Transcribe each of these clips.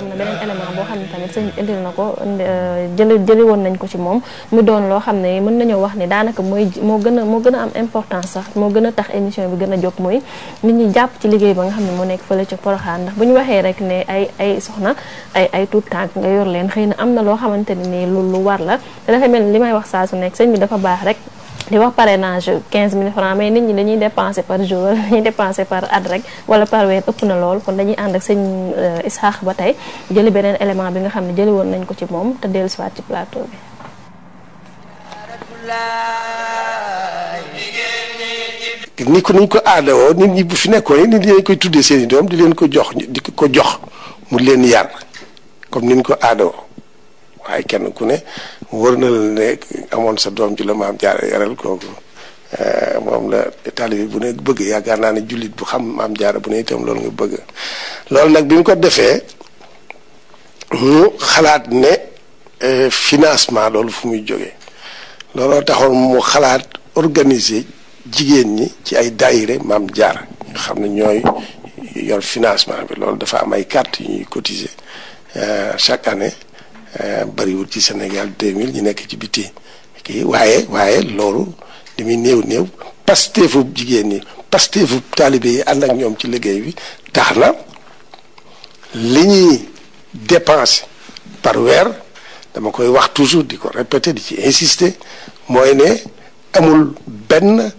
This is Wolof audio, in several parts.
am na beneen élément boo xam ne tamit sëñ indil na ko jëli woon nañ ko ci moom mu doon loo xam ne mën nañoo wax ni daanaka moo gën a am importance sax moo gën a tax émission bi gën a jóg mooy nit ñi jàpp ci liggéey ba nga xam ne moo nekk fële ca Porokhane ndax bu ñu waxee rek ne ay soxna ay tuut tànk nga yor leen xëy na am na loo xamante ne nii lu war la te dafa mel ni li may wax saa su nekk sëñ bi dafa baax rek di wax parrainage 15 000 francs mais nit ñi dañuy dépenser par jour wala dañuy dépenser par at rek wala par weer ëpp na lool kon dañuy ànd ak sëñ Isaax ba tey jëli beneen élément bi nga xam ne jëli woon nañ ko ci moom te dellu siwaat ci plateau bi. ni ko aadawoo nit ñi bu fi nekkoon nit ñi dañ koy tuddee seen i doom di leen ko jox mu leen yar comme ni ñu ko aadawoo waaye kenn ku ne wër na la ne amoon sa doom ji la maam jaara yaral kooku moom la taalibe bu ne bëgg yaakaar naa ne jullit bu xam maam jaara bu ne itam loolu nga bëgg loolu nag bi mu ko defee mu xalaat ne financement loolu fu muy jógee looloo taxoon mu xalaat organiser jigéen ñi ci ay daayire maam jaara nga xam ne ñooy yor financement bi loolu dafa am ay carte yu ñuy cotiser chaque année bariwul ci Sénégal 2000 ñu nekk ci biti kii waaye loolu li muy néew pasteefu jigéen ñi pasteefu taalibe yi ànd ak ñoom ci liggéey bi tax na li ñuy dépenser par weer dama koy wax toujours di ko répéter di ci insister mooy ne amul benn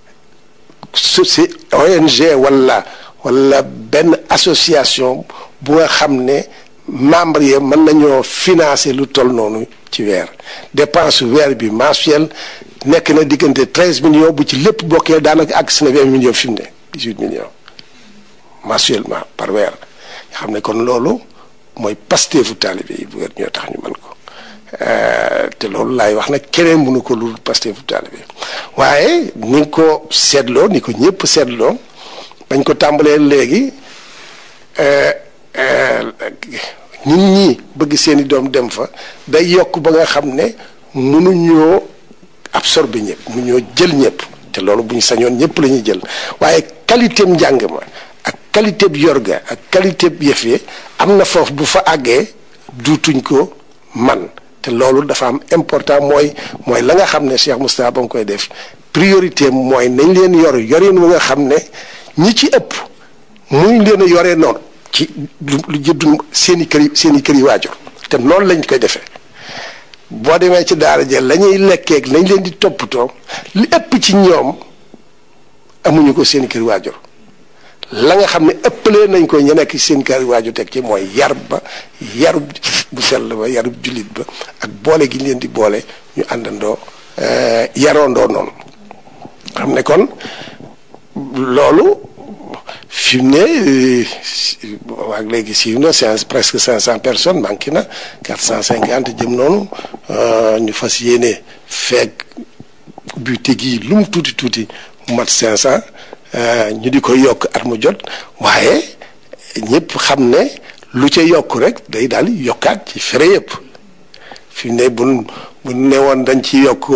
ONG wala benn association bu nga xam ne membre yi mën nañoo financer lu toll noonu ci weer dépense weer bi mensuel nekk na diggante 13 millions bu ci lépp bokkee daanaka àgg si na 20 millions fi mu ne 18 millions mensuellement par weer nga xam ne kon loolu mooy pasteefu taalibe yi bu weer ñoo tax ñu mën ko te loolu laay wax nag keneen mënu ko lu pasteefu taalibe waaye ni nga ko seetloo ni ko ñëpp seetloo bañ ko tàmbalee léegi nit ñi bëgg seeni doom dem fa day yokk ba nga xam ne mënuñoo absorber ñëpp mënuñoo jël ñëpp te loolu bu ñu sañoon ñëpp la ñuy jël waaye qualité njàng ma ak qualité bi yorga ak qualité bi yëf yi am na foofu bu fa àggee duutuñ ko man te loolu dafa am important mooy la nga xam ne Cheikh Moustapha ba nga koy def priorité mooy nañ leen yorin wu nga xam ne ñi ci ëpp muñ leen a yoree noonu ci lu jëddu seen i kër yi waajur te noonu lañ koy defee boo demee ci daara jël la ñuy lekkeeg lañ leen di toppatoo li ëpp ci ñoom amuñu ko seen i kër yi waajur la nga xam ne ëppalee nañ ko ñu nekk ci seen kër yi waajur teg ci mooy yarub bu sell ba yarub jullit ba ak boole gi leen di boole ñu àndandoo yaroondoo noonu xam ne kon loolu fi mu ne waag léegi siiw na presque 500 personnes manqué na 450 jëm noonu ñu fas yéene feeg bu tegi lu mu tuuti mu mat 500 ñu di ko yokk at mu jot waaye ñëpp xam ne lu ca yokk rek day daal yokkaat ci fere yëpp fi mu ne bu ne woon dañ ci yokk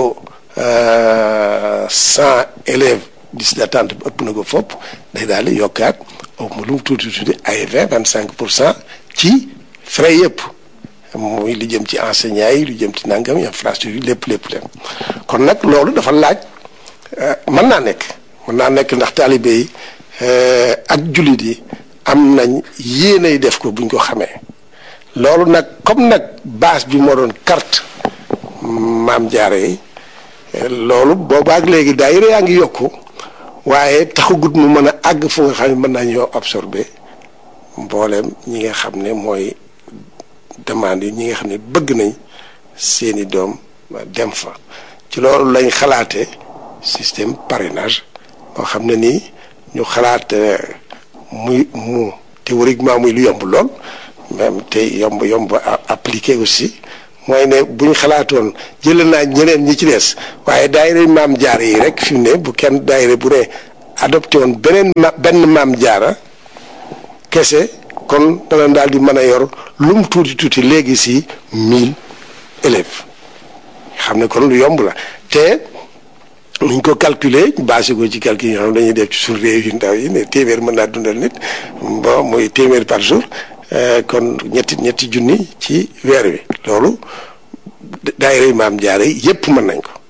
100 élèves liste d'attente bi ëpp na ko fopp day daal di yokkaat mu lu mu tuuti ay 25% ci frais yëpp muy lu jëm ci enseignants yi lu jëm ci nangam infrastructure yi lépp kon nag loolu dafa laaj mën naa nekk ndax taalibe yi ak jullit yi am nañ yéenay def ko buñ ko xamee loolu nag comme nag base bi moo doon carte maam jaare yi loolu boobaak léegi daayira yaa ngi yokku waaye taxagut mu mën a àgg fu nga xam ne mën nañoo absorber mbooleem ñi nga xam ne mooy demande yi ñi nga xam ne bëgg nañ seeni doom dem fa ci loolu lañ xalaate système parrainage boo xam ne nii ñu xalaat mu théoriquement muy lu yomb lool même te yomb appliqué aussi mooy ne bu ñu xalaatoon jëlee naa ñeneen ñi ci des waaye daayira maam jaara yi rek fi mu ne bu kenn daayira bu ne adopté woon benn maam jaara kese kon dana daal di mën a yor lu mu tuuti léegi si 1000 élèves xam ne kon lu yomb la te nuñ ko calculer basé ko ci calcul yi nga xam dañuy def ci suñu réew yu ndaw yi ne téeméer mën naa dundal nit bon mooy téeméer par jour kon ñetti junni ci weer wi loolu daayira Maam Jaara yépp mën nañ ko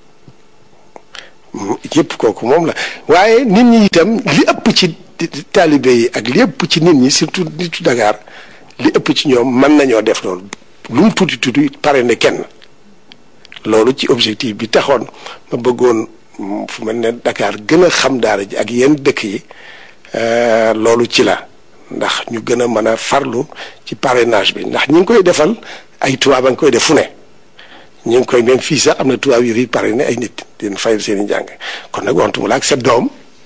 yépp kooku moom la waaye nit ñi itam li ëpp ci taalibe yi ak li ëpp ci nit ñi surtout nitu Dakar li ëpp ci ñoom mën nañoo def loolu lu mu tuuti pare ne kenn loolu ci objectif bi taxoon ma bëggoon fu mel ne Dakar gën a xam daara ji ak yenn dëkk yi loolu ci la ndax ñu gën a mën a farlu ci parrainage bi ndax ñi ngi koy defal ay tubaab a ngi koy def fu ne ñu ngi koy même fii sax am na tubaab yu fi parrainé ay nit di leen fayal seen i njàng kon nag waxtu mu la ak sa doomi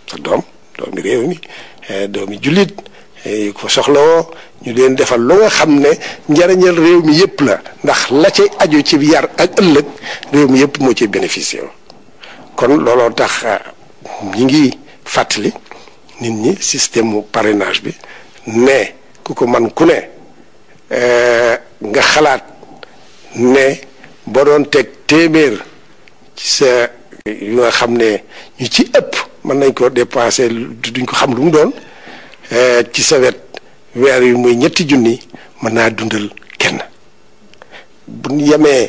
réew mi doomi jullit yu ko soxlawoo ñu leen defal lu nga xam ne njariñal réew mi yëpp la ndax la cay aju ci yar ak ëllëg réew mi yëpp moo ciy bénéficié kon looloo tax ñi ngi fàttali nit ñi système mu parrainage bi ne ku ko man ku ne nga xalaat ne boo doon teg téeméer ci sa yu nga xam ne ñu ci ëpp mën nañ ko dépensé duñ ko xam lu mu doon ci sa wet weer yu muy 3 junni mën naa dundal kenn bu ñu yemee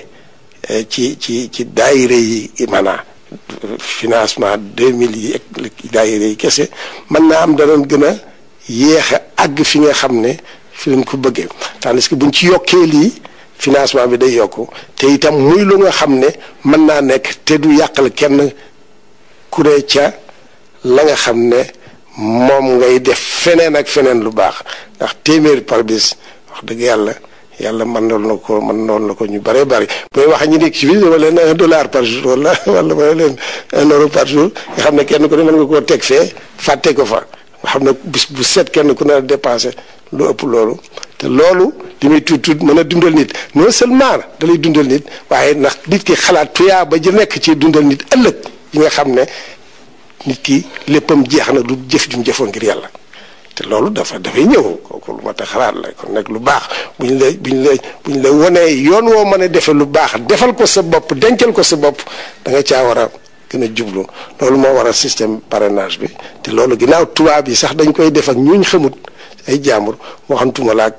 ci daayira yi maanaam financement 2000 yi ak daayira yi kese mën naa am danoon gën a yéex a àgg fi nga xam ne fi lañ ko bëggee tandis que buñ ci yokkee lii financement bi day yokku te itam muy lu nga xam ne mën naa nekk te du yàqal kenn ku ne ca la nga xam ne moom ngay def feneen ak feneen lu baax ndax téeméer par bis wax dëgg yàlla mën noonu la ko ñu bëree bëri booy wax ñu nekk ci biir dama leen $1 par jour wala ma leen €1 par jour nga xam ne kenn ku ne mën nga koo teg fee fàtte ko fa nga xam ne bis bu set kenn ku ne dépensé lu ëpp loolu te loolu li muy tuut mën a dundal nit non seulement da lay dundal nit waaye ndax nit ki xalaat tuyaa ba ji nekk ci dundal nit ëllëg yi nga xam ne nit ki léppam jeex na du jëf jum jëfoon ngir yàlla te loolu dafay ñëw kooku lu ma tax xalaat la kon nag lu baax buñ la wonee yoon woo mën a defe lu baax defal ko sa bopp dencal ko sa bopp da nga caa war a gën a jublu loolu moo waral système parrainage bi te loolu ginnaaw tubaab yi sax dañ koy def ak ñuñ xamut ay jaambur moo xam tuma laak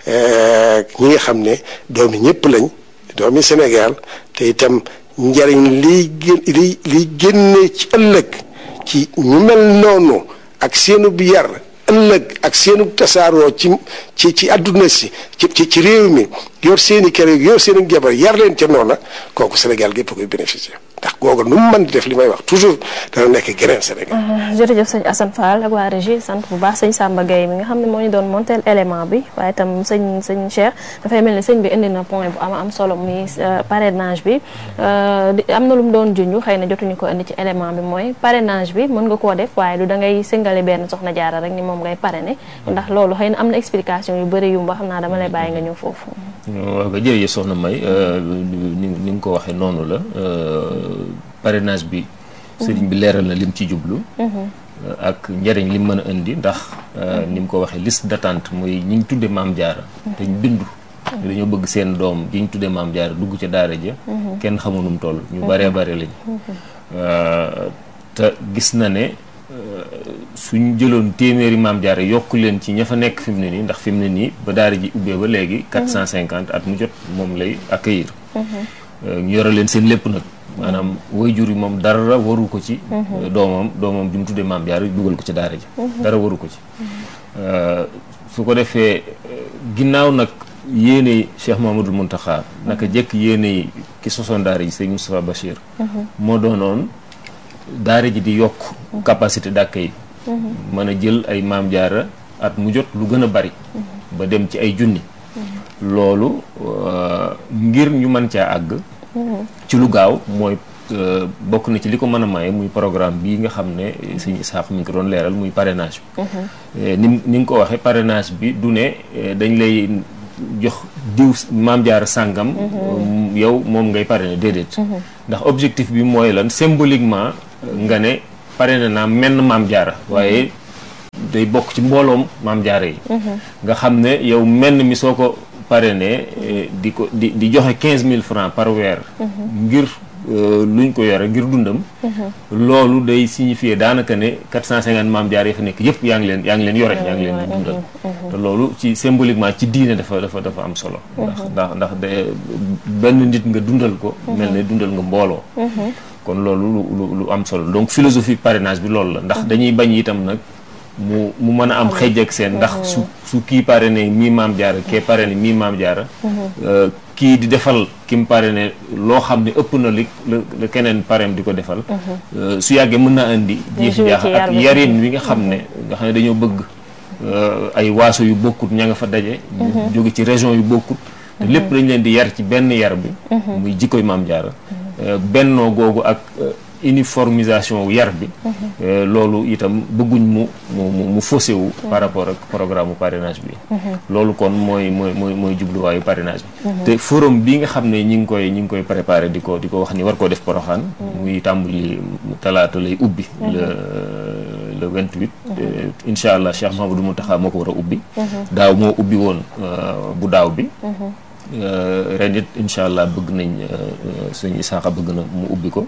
ñi nga xam ne doomi ñëpp lañ doomi Sénégal te itam njariñ liy génne ci ëllëg ci ñu mel noonu ak seenu bi yar ëllëg ak seenu tasaaroo ci àdduna si ci réew mi yor seeni kër yor seeni jabar yar leen ca noona kooku Sénégal gépp koy bénéficier ndax googu nu mu mën di def li may wax toujours dana nekk geneen Sénégal. jërëjëf sëñ Assane Fall ak waa régie sant bu baax sëñ Samba Gueye mi nga xam ne moo ñu doon monteel élément bi waaye itam sëñ Cheikh dafay mel ni sëñ bi indi na point bu am solo muy parrainage bi am na lu mu doon junj xëy na jotuñu ko indi ci élément bi mooy parrainage bi mën nga koo def waaye du da ngay singale benn soxna jaara rek ni moom ngay parrainer ndax loolu xëy na am na explication yu bëri yu mu wax xam naa dama lay bàyyi nga ñëw foofu. waaw ba jërëjëf soxna May ni nga ko waxee noonu la parrainage bi sëriñ bi leeral na lim ci jublu ak njëriñ lim mën a indi ndax ni mu ko waxee liste d'attente mooy ñi ñu tudde Maam Jaara te ñu bindu dañoo bëgg seen doom ji ñu tudde Maam Jaara dugg ca daara ja kenn xamul nu mu toll ñu bëree bëri lañ te gis na ne suñ jëloon téeméeri Maam Jaara yokk leen ci ña fa nekk fi mu ne nii ndax fi mu ne nii ba daara ji ubbee ba léegi 450 at mu jot moom lay accueillir ñu yore leen seen lépp nag maanaam waajur yi moom dara waru ko ci doomam ju mu tuddee Maam Jaara dugal ko ci daara ji dara waru ko ci su ko defee ginnaaw nag yéene Cheikh Mamadou Mountakha naka jekk yéene ki sosoon daara ji Sëñ Moustapha Bachir moo doonoon daara ji di yokk capacité d'accueil mën a jël ay Maam Jaara at mu jot lu gën a bari ba dem ci ay junni loolu ngir ñu mën caa àgg ci lu gaaw mooy bokk na ci li ko mën a maye muy programme bii nga xam ne sëñ Isaax mi ngi ko doon leeral muy parrainage bi ni nga ko waxee parrainage bi du ne dañ lay jox diw Maam Jaara sàngam yow moom ngay parrainer déedéet ndax objectif bi mooy lan symboliquement nga ne parrainé naa menn Maam Jaara waaye day bokk ci mbooloom Maam Jaara yi nga xam ne yow menn mi soo ko parrainé di joxe 15 000 francs par weer ngir luñ ko yore ngir dundam loolu day signifier daanaka ne 450 maam jaar yi fa nekk yëpp yaa ngi leen yore yaa ngi leen di dundal te loolu ci symboliquement ci diine dafa am solo ndax benn nit nga dundal ko mel ne dundal nga mbooloo kon loolu lu am solo donc philosophie parrainage bi loolu la ndax dañuy bañ itam nag mu mën a am xëj ak seen ndax su kii parrainé mii maam jaara kee parrainé mii maam jaara kii di defal ki mu parrainé loo xam ne ëpp na li la keneen parrain di ko defal su yàggee mën naa indi jiixi jaax ak yarin wi nga xam ne dañoo bëgg ay waaso yu bokkut ña nga fa daje jóge ci région yu bokkut te lépp dañ leen di yar ci benn yar bi muy jikkoy maam jaara bennoo googu ak uniformisation yar bi loolu itam bëgguñ mu faussé wu par rapport ak programme parrainage bi loolu kon mooy jubluwaayu parrainage bi te forum bi nga xam ne ñi ngi koy préparé di ko wax ni war koo def Porokhane muy tàmbali talaata lay ubbi le 28 incha allah Cheikh Mouhamadou Mountakha moo ko war a ubbi daaw moo ubbi woon bu daaw bi ren it incha allah bëgg nañ sëñ Isaaxa bëgg na mu ubbi ko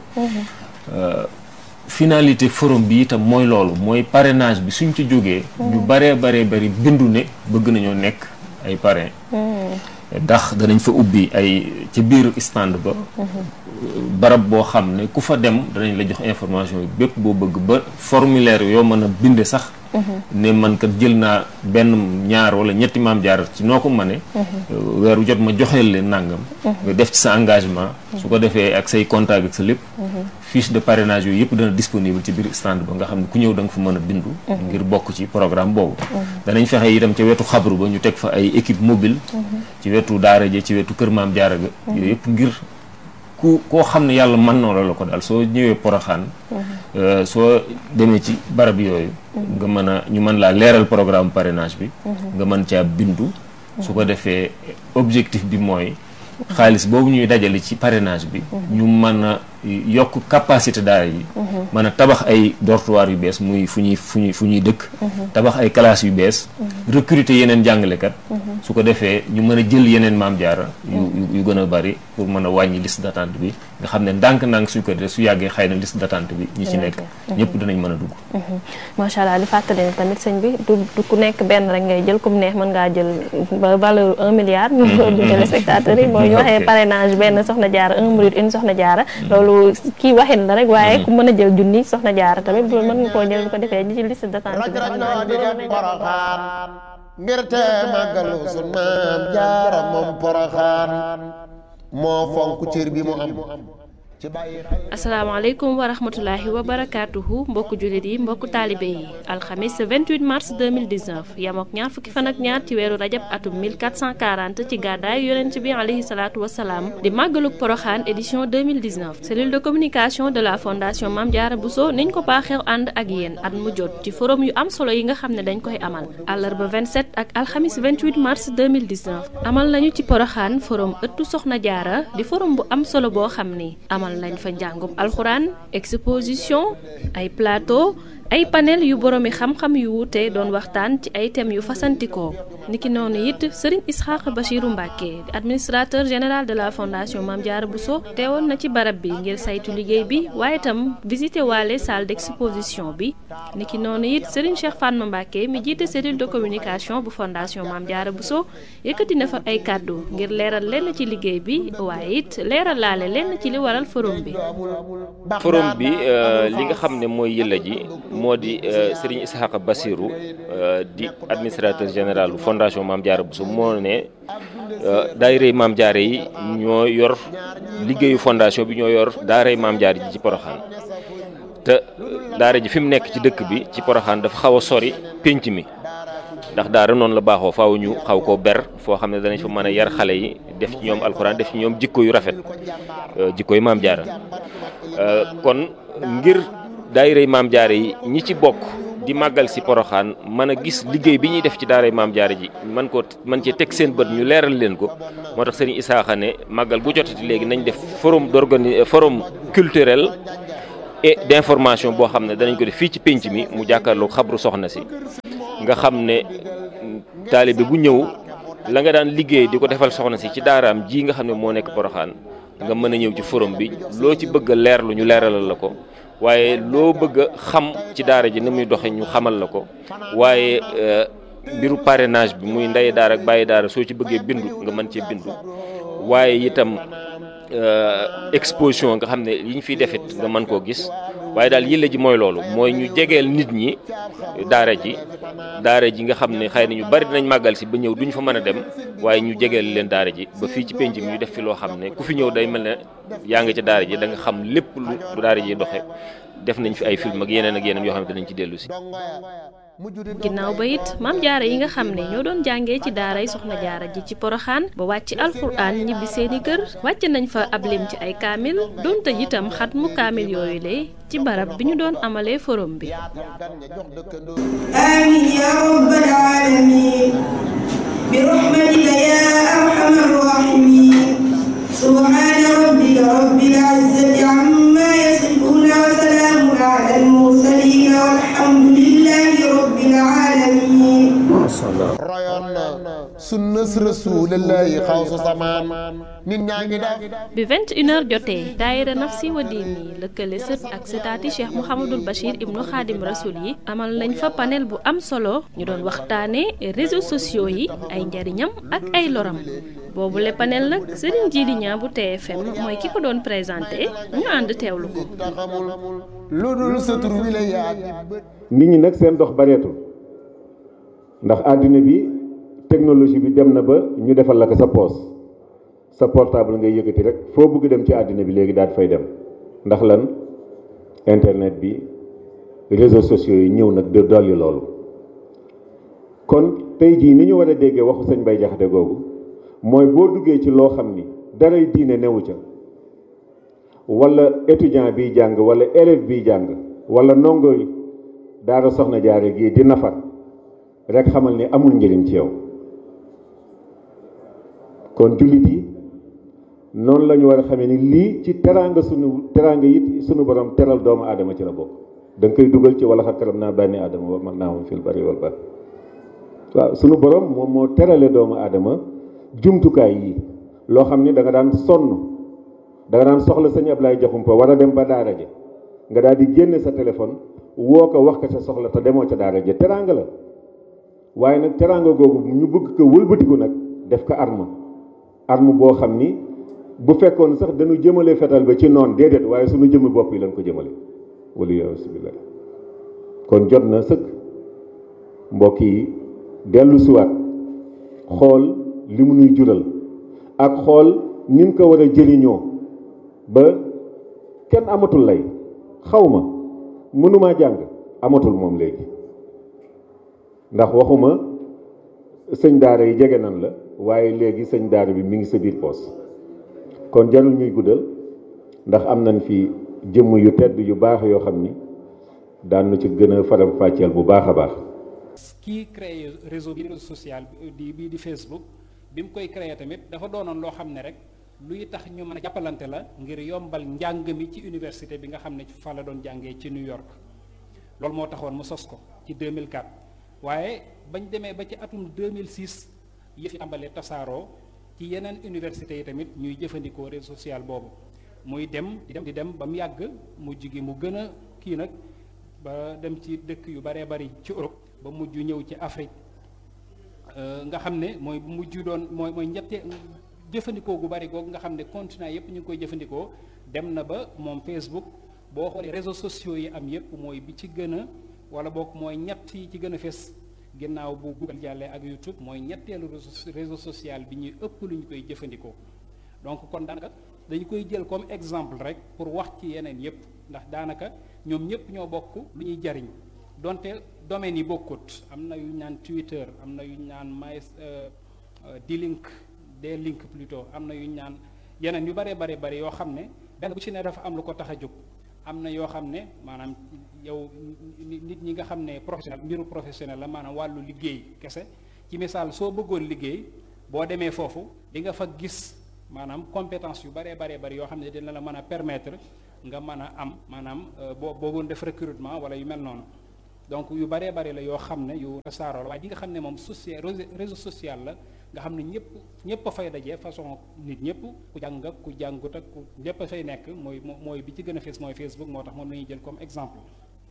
finalité forum bi itam mooy loolu mooy parrainage bi suñ ci jógee ñu baree bindu ne bëgg nañoo nekk ay parrain ndax danañ fa ubbi ay ci biir stand ba barab boo xam ne ku fa dem danañ la jox information yi bépp boo bëgg ba formulaire yoo mën a binde sax ne man kat jël naa benn ñaar wala ñetti maam jaar ci noo ko mëne weeru jot ma joxeel leen nangam nga def ci sa engagement su ko defee ak say contact ak sa lépp fiche de parrainage yooyu yëpp dana disponible ci biir stand ba nga xam ne ku ñëw da nga fa mën a bindu ngir bokk ci programme boobu danañ fexe itam ca wetu xabru ba ñu teg fa ay équipe mobile ci wetu daara ja ci wetu kër maam jaara ga yooyu yëpp ngir koo xam ne yàlla mën na la ko daal soo ñëwee Porokhane soo demee ci barab yooyu nga mën a ñu mën laa leeral programme parrainage bi nga mën caa bindu su ko defee objectif bi mooy xaalis boobu ñuy dajale ci parrainage bi ñu mën a yokk capacité daara yi mën a tabax ay dortoir yu bees muy fu ñuy dëkk tabax ay classes yu bees recruter yeneen jàngalekat su ko defee ñu mën a jël yeneen maam jaara yu gën a bari pour mën a wàññi liste d'attente bi nga xam ne ndànk-ndànk suñ ko defee su yàggee xëy na liste d'attente bi ñi ci nekk ñëpp dinañ mën a dugg macha allah li fàttali ne tamit sëñ bi du ku nekk benn rek ngay jël comme neex mën ngaa jël ba valeur 1 milliard du téléspectateurs yi mooy ñu waxee parrainage benn soxna jaara 1 minute une soxna jaara loolu kii waxin la rek waaye ku mën a jël junni soxna jaara tamit loolu mën nga koo jël bu ko defee ñi ci liste d'attente bi ngir te màggalu sun maam jaara moom Porokhane moo fonk cër bi mu am asalaamaaleykum wa rahmatulahi wa barakaatuhu mbokku jullit yi mbokku taalibe yi alxamis 28 mars 2019 yamook ñaar fukki fan ak ñaar ci weeru rajab atum 1440 ci gàddaay yonent bi alayhi salaatu wasalaam di màggaluk Porokhane édition 2019 cellule de communication de la fondation Mame Diarra Bousso niñ ko baaxew ànd ak yéen at mu jot ci forum yu am solo yi nga xam ne dañ koy amal àllarba 27 ak alxamis 28 mars 2019 amal nañu ci Porokhane forum ëttu Soxna Jaara di forum bu am solo boo xam ni amal nañ fa njàngum alxuraan exposition ay plateau ay panel yu boroomi xam-xam yu wuute doon waxtaan ci ay thèmes yu fasantikoo niki noonu it Serigne Isxaaq Bachiru Mbàkke administrateur général de la fondation Mame Diarra Bousso teewoon na ci barab bi ngir saytu liggéey bi waaye itam visité waale salle d'exposition bi niki noonu it Serigne Cheikh Fatma Mbàkke mi jiite cellule de communication bu fondation Mame Diarra Bousso yëkkati na fa ay kàddu ngir leeral lenn ci liggéey bi waaye it leeral laale lenn ci li waral forum bi li nga xam ne mooy yëlla ji moo di Serigne Ishaqa Bassirou di administrateur général bu fondation Mame Diarra Bousso moo ne daayira Mame Diarra yi ñoo yor liggéeyu fondation bi ñoo yor daara Mame Diarra ji ci Porokhane te daara ji fi mu nekk ci dëkk bi ci Porokhane dafa xaw a sori pénc mi ndax daara noonu la baaxoo faaw ñu xaw koo ber foo xam ne danañ fa mën a yar xale yi def ci ñoom alxuraan def ci ñoom jikko yu rafet jikko yu Mame Diarra kon ngir daayira Mame Diarra yi ñi ci bokk di màggal si Porokhane mën a gis liggéey bi ñuy def ci daara Mame Diarra ji man cee teg seen bët ñu leeral leen ko moo tax Serigne Isaaxa ne màggal gu jotati léegi nañ def forum culturel et d'information boo xam ne danañ ko def fii ci pénc mi mu jàkkaarloog xabru soxna si nga xam ne taalibe bu ñëw la nga daan liggéey di ko defal soxna si ci daaraam ji nga xam ne moo nekk Porokhane nga mën a ñëw ci forum bi loo ci bëgg a leerlu ñu leeralal la ko waaye loo bëgg a xam ci daara ji ni muy doxe ñu xamal la ko waaye mbiru parrainage bi muy ndey daara ak bàyyi daara soo ci bëggee bindu nga mën cee bindu waaye itam exposition nga xam ne yi ñu fiy defit nga mën koo gis waaye daal yële ji mooy loolu mooy ñu jegeel nit ñi daara ji nga xam ne xëy na ñu bari dinañ màggal si ba ñëw duñ fa mën a dem waaye ñu jegeel leen daara ji ba fii ci penc mi ñu def fi loo xam ne ku fi ñëw day mel ne yaa nga ca daara ji da nga xam lépp lu daara ji doxe def nañ fi ay film ak yeneen yoo xam ne dinañ ci dellu si. ginnaaw ba it maam jaara yi nga xam ne ñoo doon jàngee ci daaray soxna jaara ji ci poroxaan ba wàcc alxuraan ñibbi seeni kër wàcc nañ fa ab lim ci ay kaamil doon tëj itam xat mu kaamil yooyu le ci barab bi ñu doon amalee forum bi. amiin yaa rabbal aalamiin bi rahmatika yaa arhamar raahimiin subhaana rabbika rabbil izzati ammaa yasifuun wa salaamun alal mursaliin walhamdulillaahi rabbil aalamiin. royoon na sunnas rasuulillaahi xawsu zamaan nit ñaa ngi def bi 21h jotee daayira nafsi wa diini lëkkale sët ak sëtaati Cheikh Mouhamadul Bachir ibnu Xaadim Rasul yi amal nañ fa panel bu am solo ñu doon waxtaane réseaux sociaux yi ay njariñam ak ay loram boobu le panel nag Serigne Djily Niang bu TFM mooy ki ko doon présenté ñu ànd teewlu ko. lu dul sa tur wi la yaag nit ñi nag seen dox bareetul ndax àddina bi technologie bi dem na ba ñu defal la ko sa poos sa portable ngay yëkkati rek foo bëgg dem ci àddina bi léegi daal fay dem ndax lan internet bi réseaux sociaux yi ñëw nag de dolli loolu kon tey jii ni ñu war a déggee waxu sëñ Bay Jaxate googu mooy boo duggee ci loo xam ni daray diine newu ca wala étudiant biy jàng wala élève biy jàng wala ndongo daara soxna jaare gii di nafar rek xamal ni amul njëriñ ci yow kon jullit yi noonu la ñu war a xamee ni lii ci teraanga yi sunu borom teral doomu aadama ci la bokk da nga koy dugal ci wala xat karam naa bànni aadama wa man naahum fil barri wal bahr waaw sunu borom moom moo terale doomu aadama jumtukaay yi loo xam ni da nga daan sonn da nga daan soxla sëñ Ablaye Jaxumpa war a dem ba daara ja nga daal di génne sa téléphone woo ko wax ko sa soxla te demoo ca daara ja teraanga la waaye nag teraanga googu ñu bëgg ko wëlbatiku nag def ko arme boo xam ni bu fekkoon sax dañu jëmale fetal ba ci noon déedéet waaye suñu jëmmi bopp yi lañ ko jëmale wala yasubillah kon jot na sëkk mbokk yi dellu siwaat xool li mu nuy jural ak xool ni mu ko war a jëriñoo ba kenn amatul lay xawma mënumaa jàng amatul moom léegi ndax waxuma sëñ daara yi jege nan la waaye léegi sëñ daara bi mi ngi sa biir poos kon jarul ñuy guddal ndax am nañ fi jëmm yu tedd yu baax yoo xam ni daan na ci gën a faram fàcceel bu baax a baax. kii créé réseau social bii di Facebook bi mu koy créé tamit dafa doonoon loo xam ne rek luy tax ñu mën a jàppalante la ngir yombal njàng mi ci université bi nga xam ne fa la doon jàngee ci New York loolu moo taxoon mu sos ko ci 2004 waaye bañ demee ba ci atum 2006 yëf yi tàmbalee tasaaroo ci yeneen université yi tamit ñuy jëfandikoo réseau social boobu muy dem di dem ba mu yàgg mujj gi mu gën a kii nag ba dem ci dëkk yu baree bari ci Europe ba mujj ñëw ci Afrique nga xam ne mooy mujj doon mooy ñette jëfandikoo gu bari googu nga xam ne continent yépp ñu ngi koy jëfandikoo dem na ba moom Facebook boo xoolee réseaux sociaux yi am yépp mooy bi ci gën a wala boog mooy ñett yi ci gën a fes ginnaaw bu Google jàllee ak YouTube mooy ñetteelu réseau social bi ñuy ëpp lu ñu koy jëfandikoo donc kon daanaka dañu koy jël comme exemple rek pour wax ci yeneen yépp ndax daanaka ñoom ñépp ñoo bokk lu ñuy jariñ donte domaines yi bokkut am na yu ñu naan Twitter am na yu ñu naan D-Link plutôt am na yu ñu naan yeneen yu bare bari yoo xam ne benn bu ci ne dafa am lu ko tax a jóg am na yoo xam ne maanaam yow nit ñi nga xam ne professionnel mbiru professionnel la maanaam wàllu liggéey kese ci misaal soo bëggoon liggéey boo demee foofu di nga fa gis maanaam compétence yu bari yoo xam ne dina la mën a permettre nga mën a am maanaam boo bëggoon def recrutement wala yu mel noonu donc yu baree bari la yoo xam ne yu tasaaroo la waaye yi nga xam ne moom social réseau social la nga xam ne ñëpp a fay dajee façon nit ñëpp ku jàng ak ku jàngut ak ku ñëpp a fay nekk mooy bi ci gën a fees mooy Facebook moo tax moom la ñuy jël comme exemple.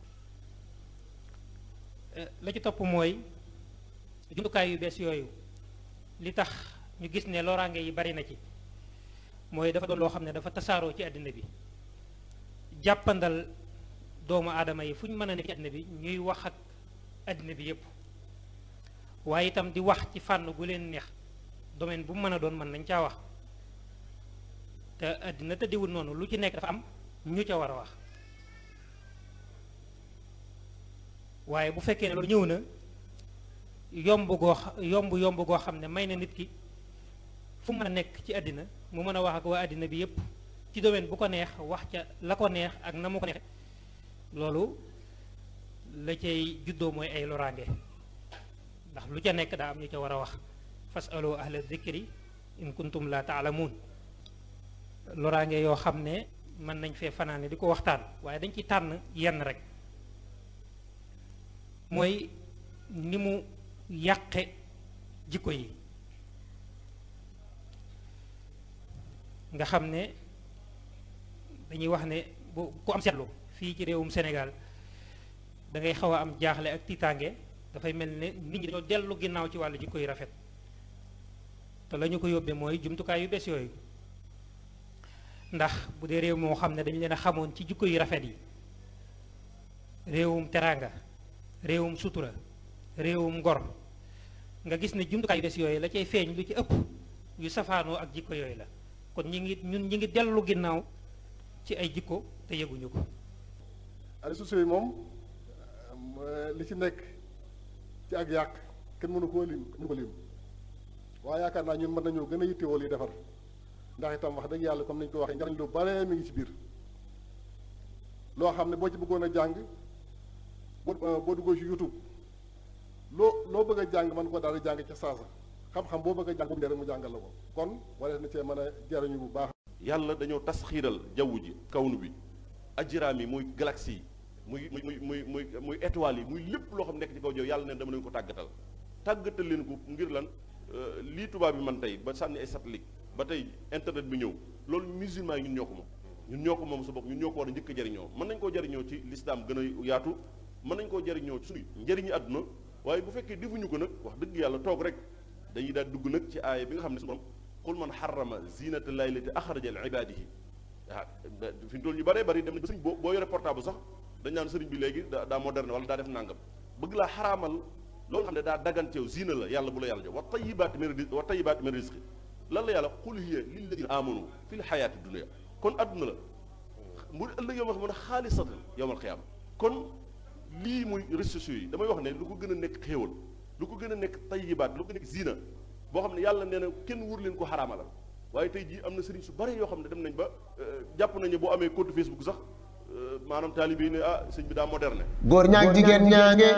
la ci topp mooy jumtukaay yu bees yooyu li tax ñu gis ne loraange yi bari na ci mooy dafa doon loo xam ne dafa tasaaroo ci àddina bi jàppandal doomu aadama yi fu ñu mën a nekk ci àddina bi ñuy wax ak àddina bi yépp waaye itam di wax ci fànn gu leen neex domaine bu mu mën a doon mën nañ caa wax te àddina tëddiwul noonu lu ci nekk dafa am ñu ca war a wax waaye bu fekkee ne loolu ñëw na yomb goo xam ne may na nit ki fu mu mën a nekk ci àddina mu mën a wax ak waa àddina bi yépp ci domaine bu ko neex wax ca la ko neex ak na mu ko neexe loolu la cay juddoo mooy ay loraange ndax lu ca nekk daa am ñu ca war a wax fasalu ahla dhikri in kuntum la taalamuun loraange yoo xam ne mën nañ fee fanaane di ko waxtaan waaye dañ ci tànn yenn rek mooy ni mu yàqe jikko yi nga xam ne dañuy wax ne bu ku am seetlu fii ci réewum Sénégal da ngay xaw a am jaaxle ak tiitaange dafay mel ne nit ñi dañoo dellu ginnaaw ci wàllu jikko yu rafet te la ñu ko yóbbee mooy jumtukaay yu bees yooyu ndax bu dee réew moo xam ne dañu leen a xamoon ci jikko yu rafet yi réewum teraanga réewum sutura réewum ngor nga gis ne jumtukaay yu bees yooyu la cay feeñ lu ci ëpp yu safaanoo ak jikko yooyu la kon ñi ngi dellu ginnaaw ci ay jikko te yëguñu ko. réseaux sociaux yi moom li ci nekk ci ak yàq kenn mënu ko lim waaye yaakaar naa ñun mën nañoo gën a yittewoo li defar ndax itam wax dëgg yàlla comme nañu ko waxee njariñ lu bare mi ngi ci biir loo xam ne boo ci bëggoon a jàng boo duggoo ci YouTube loo bëgg a jàng mën ko daal di jàng ca saasa xam-xam boo bëgg a jàng bu mu jàngal la ko kon wala na cee mën a jariñu bu baax. yàlla dañoo tasxiiral jaww ji kawnu bi ajraam yi muy galaxie yi muy étoiles yi muy lépp loo xam nekk ci kaw jaww yàlla ne dama leen ko tàggatal leen ko ngir lan lii tubaab bi man tey ba sànni ay satellite ba tey internet bi ñëw loolu musulman yi ñun ñoo ko moom sa bopp ñun ñoo ko war a njëkk a jariñoo mën nañ koo jariñoo ci lislaam gën a yaatu mën nañ koo jariñoo ci suñu njëriñu àdduna waaye bu fekkee defuñu ko nag wax dëgg yàlla toog rek dañuy daal dugg nag ci aaya bi nga xam ne su borom qul man xarama zinata llahi allati axraja li ibadihi fi mu toll ñu bëree bëri dem nañ ba sëriñ boo yore portable sax dañ naan sëriñ bi léegi daa moderne wala daa def nàngam bëgg laa xaraamal loolu xam ne daa daganteew zina la yàlla bu la yàlla jox wa tayibaati min rizqi lan la yàlla qul hiya lilladina amanu fi l xayaati dunia kon adduna la mu ëllëg yow ma xam ne xaalisatan yowmal qiyaama kon lii muy réseaux sociaux yi damay wax ne lu ko gën a nekk xéewal lu ko gën a nekk tayibaat lu ko nekk zina boo xam ne yàlla nee na kenn wur leen ko xaraamalal waaye tey jii am na sëriñ su bari yoo xam ne dem nañ ba jàpp nañu boo amee compte Facebook sax maanaam taalibe yi ne sëñ bi daa moderne. góor ñaag jigéen ñaange.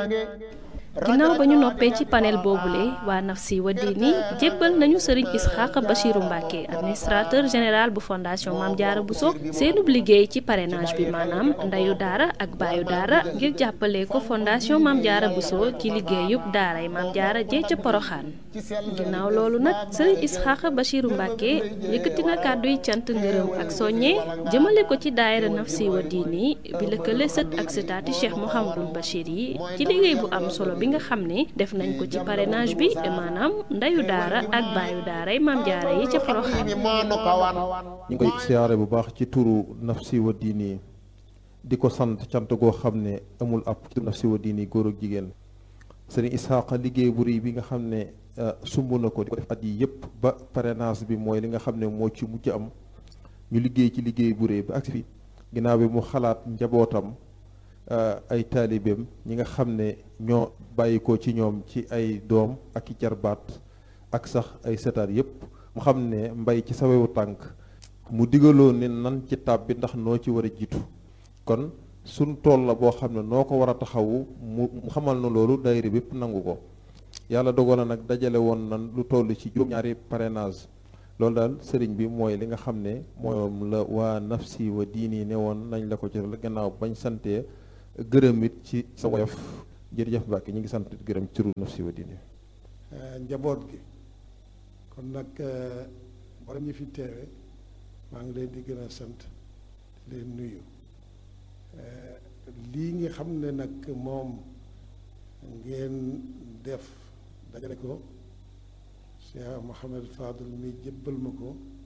ginnaaw ba ñu noppee ci panel boobule waa Nafsi wa Diini jébbal nañu Serigne Isxaaq Bachiru Mbacke administrateur général bu fondation Mame Diarra Bousso seenub liggéey ci parrainage bi maanaam ndeyu daara ak baayu daara ngir jàppale ko fondation Mame Diarra Bousso ci liggéeyub daaray Mame Diarra jee ca Poroxaan ginnaaw loolu nag Serigne Isxaaq Bachiru Mbacke yëkkati na kàdduy cant ngërëm ak soññe jëmale ko ci daayira Nafsi wa Diini bi lëkkale sët ak sëtaati Cheikh Mouhamadul Bachir yi ci liggéey bu am solo bi nga xam ne def nañ ko ci parrainage bi maanaam ndeyu daara ak baayu daara yi Mame Diarra yi ca Porokhane. ñu ngi koy siyaare bu baax ci turu Nafsi wa Diini di ko sant cant goo xam ne amul ab ci Nafsi wa Diini góor ak jigéen Serigne Isxaaq liggéey bu rëy bi nga xam ne sumb na ko di ko def at yi yëpp ba parrainage bi mooy li nga xam ne moo ci mujj am ñu liggéey ci liggéey bu rëy ba agsi fi ginnaaw bi mu xalaat njabootam ay taalibeem ñi nga xam ne ñoo bàyyi ko ci ñoom ci ay doom ak i jarbaat ak sax ay setaat yépp mu xam ne mbay ci sawewu tànk mu digaloo ne nan ci tàbbi ndax noo ci war a jiitu kon suñ tool la boo xam ne noo ko war a taxawu mu xamal na loolu daayira bépp nangu ko yàlla dogal na nag dajale woon nan lu toll ci juróom-ñaari parrainage loolu daal sëriñ bi mooy li nga xam ne moom la waa Nafsi wa Diini ne woon nañ la ko ci gannaaw bañ santee gërëm it ci sa woyof jërëjëf Mbacke ñu ngi sant gërëm ci turu Nafsi wa Diini njaboot gi kon nag borom ñi fi teewe maa ngi leen di gën a sant di leen nuyu lii nga xam ne nag moom ngeen def dajale ko Cheikh Mouhamed Fadul mi jébbal ma ko